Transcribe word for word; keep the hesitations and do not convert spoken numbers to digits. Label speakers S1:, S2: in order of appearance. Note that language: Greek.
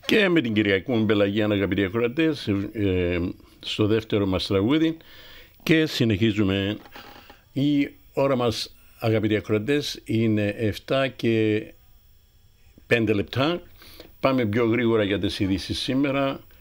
S1: Και με την Κυριακού μου Πελαγία, αγαπητοί ακροατές, ε, στο δεύτερο μας τραγούδι και συνεχίζουμε. Η ώρα μας, αγαπητοί ακροατές, είναι εφτά και πέντε λεπτά. Πάμε πιο γρήγορα για τις ειδήσεις σήμερα.